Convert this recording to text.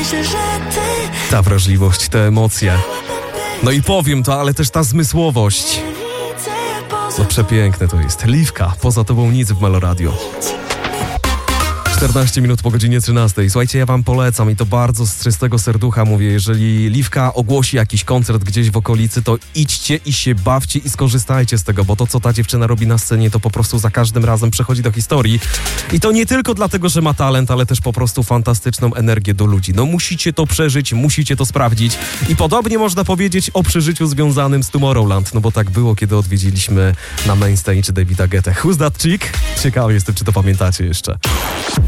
Ta wrażliwość, te emocje. No i powiem to, ale też ta zmysłowość. No przepiękne to jest. Liwka, poza tobą nic w Meloradio. 14 minut po godzinie 13. Słuchajcie, ja wam polecam i to bardzo z czystego serducha mówię, jeżeli Liwka ogłosi jakiś koncert gdzieś w okolicy, to idźcie i się bawcie i skorzystajcie z tego, bo to, co ta dziewczyna robi na scenie, to po prostu za każdym razem przechodzi do historii. I to nie tylko dlatego, że ma talent, ale też po prostu fantastyczną energię do ludzi. No musicie to przeżyć, musicie to sprawdzić. I podobnie można powiedzieć o przeżyciu związanym z Tomorrowland, no bo tak było, kiedy odwiedziliśmy na main stage Davida Guettę. Who's that chick? Ciekawy jestem, czy to pamiętacie jeszcze.